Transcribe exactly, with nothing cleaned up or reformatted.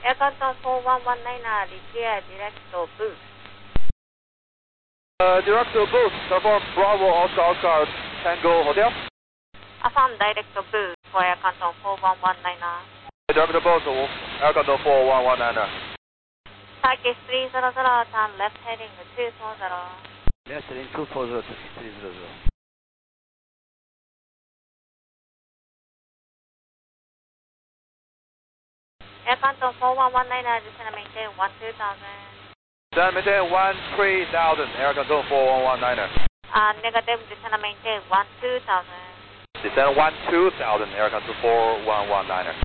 Air Canton four one one nine, repair direct to booth. Uh, direct to booth, Telephone Bravo Oscar Oscar Tango Hotel. Affirm direct to booth for Air Canton four one one nine. Direct to booth, Air Canton four one one nine. Turkish three zero zero, turn left heading two four zero. Left heading two four zero, three zero zero. Air Canton four one one nine, descend and maintain one two thousand. Descend and maintain one three thousand, Air Canton four one one nine. Uh, negative, descend and maintain one two thousand. Descend one two thousand, Air Canton four one one nine.